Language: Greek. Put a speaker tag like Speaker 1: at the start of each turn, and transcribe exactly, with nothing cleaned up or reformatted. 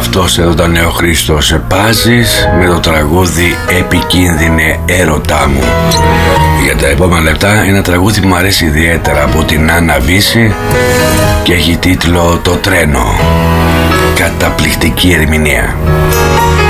Speaker 1: αυτός εδώ ήταν ο Χρήστος Πάζης με το τραγούδι «Επικίνδυνε έρωτά μου». Για τα επόμενα λεπτά ένα τραγούδι που μου αρέσει ιδιαίτερα από την Άννα Βύση και έχει τίτλο «Το τρένο». Καταπληκτική ερμηνεία.